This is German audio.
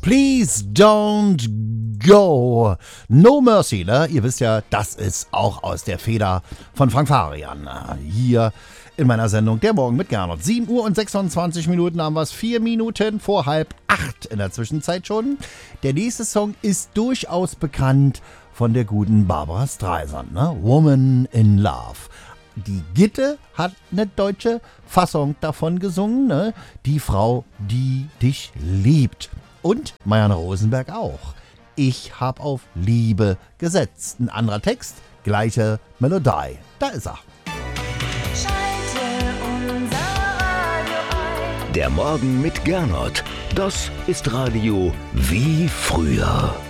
Please don't go. No Mercy, ne? Ihr wisst ja, das ist auch aus der Feder von Frank Farian. Hier in meiner Sendung Der Morgen mit Gernot. 7 Uhr und 26 Minuten haben wir es. 4 Minuten vor 7:30 in der Zwischenzeit schon. Der nächste Song ist durchaus bekannt von der guten Barbra Streisand, ne? Woman in Love. Die Gitte hat eine deutsche Fassung davon gesungen, ne? Die Frau, die dich liebt. Und Marianne Rosenberg auch. Ich hab auf Liebe gesetzt. Ein anderer Text, gleiche Melodie. Da ist er. Schalte unser Radio ein. Der Morgen mit Gernot. Das ist Radio wie früher.